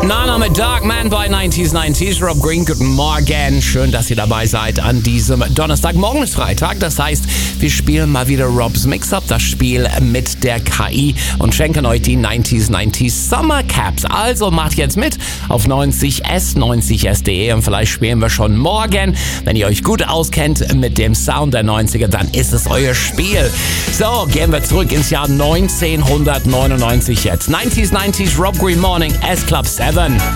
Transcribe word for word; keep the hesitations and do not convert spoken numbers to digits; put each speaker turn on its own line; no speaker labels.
Nana mit Dark Man bei neunzig neunzig. Rob Green, guten Morgen. Schön, dass ihr dabei seid an diesem Donnerstag. Morgen ist Freitag, das heißt, wir spielen mal wieder Robs Mix-Up, das Spiel mit der K I, und schenken euch die neunzig neunzig Summer Caps. Also macht jetzt mit auf neunzig S, neunzig S punkt de, und vielleicht spielen wir schon morgen. Wenn ihr euch gut auskennt mit dem Sound der neunziger, dann ist es euer Spiel. So, gehen wir zurück ins Jahr neunzehnhundertneunundneunzig jetzt. neunzig neunzig, Rob Green Morning, S-Club sieben.